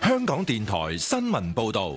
香港電台新聞報道。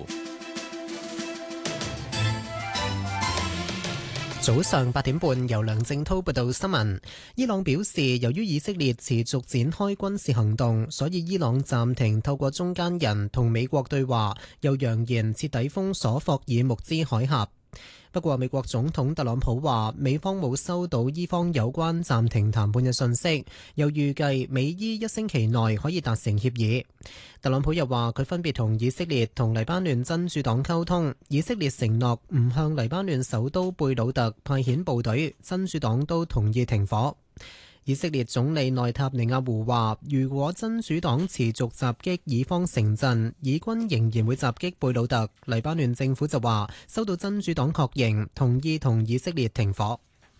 早上8點半，由梁正濤報道新聞。伊朗表示，由於以色列持續展開軍事行動，所以伊朗暫停透過中間人同美國對話，又揚言徹底封鎖霍爾木茲海峽。不過，美國總統特朗普話，美方冇收到伊方有關暫停談判嘅信息，又預計美伊1星期內可以達成協議。特朗普又話，佢分別同以色列同黎巴嫩真主黨溝通，以色列承諾唔向黎巴嫩首都貝魯特派遣部隊，真主黨都同意停火。以色列總理內塔尼亞胡話，如果真主黨持續襲擊以方城鎮，以軍仍然會襲擊貝魯特。黎巴嫩政府就話，收到真主黨確認，同意同以色列停火。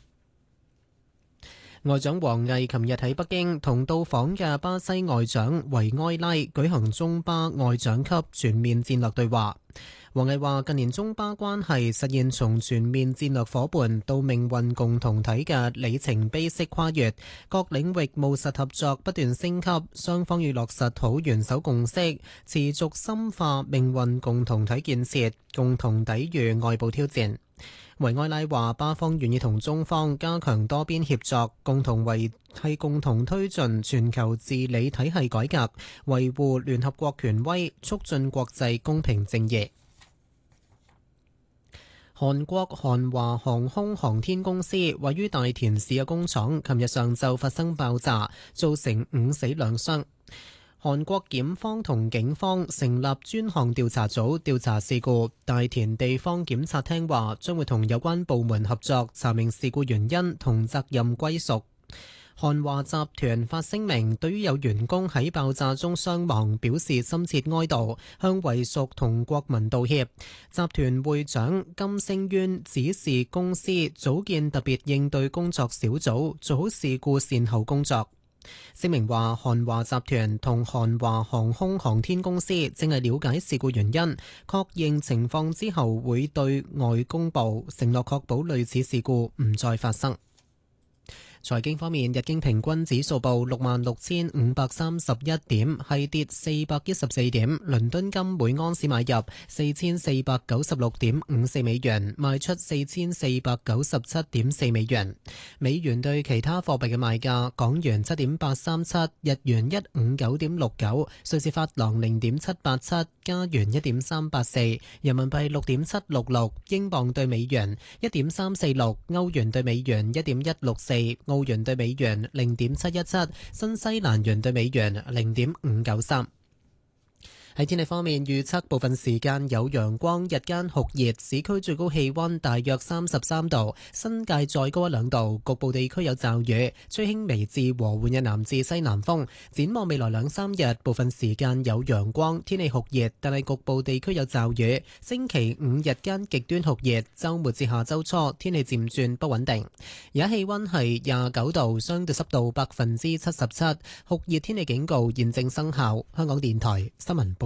外長王毅琴日喺北京同到訪嘅巴西外長維埃拉舉行中巴外長級全面戰略對話。王毅話，近年中巴關係實現從全面戰略夥伴到命運共同體嘅里程碑式跨越，各領域務實合作不斷升級，雙方要落實好元首共識，持續深化命運共同體建設，共同抵禦外部挑戰。維埃拉話，巴方願意同中方加強多邊協作，共同推進全球治理體系改革，維護聯合國權威，促進國際公平正義。韓國韓華航空航天公司位於大田市嘅工廠，琴日上晝發生爆炸，造成5死2傷。韓國檢方同警方成立專項調查組調查事故。大田地方檢察廳話，將會同有關部門合作，查明事故原因同責任歸屬。韓華集團發聲明，對於有員工喺爆炸中傷亡表示深切哀悼，向遺屬同國民道歉。集團會長金星淵指示公司組建特別應對工作小組，做好事故善後工作。聲明話，韓華集團同韓華航空航天公司正係了解事故原因，確認情況之後會對外公佈，承諾確保類似事故唔再發生。財經方面，日經平均指數報66,531點，係跌414點。倫敦金每安士買入4496.54美元，賣出4497.4美元。美元對其他貨幣嘅賣價：港元7.837，日元159.69，瑞士法郎0.787，加元1.384，人民幣6.766，英鎊對美元1.346，歐元對美元1.164。澳元對美元0.717，新西蘭元對美元0.593。喺天氣方面，預測部分時間有陽光，日間酷熱，市區最高氣溫大約33度，新界再高1-2度，局部地區有驟雨，吹輕微至和緩嘅南至西南風。展望未來2-3日，部分時間有陽光，天氣酷熱，但係局部地區有驟雨。星期5日間極端酷熱，週末至下週初天氣漸轉不穩定。而家氣溫係29度，相對濕度77%，酷熱天氣警告現正生效。香港電台新聞報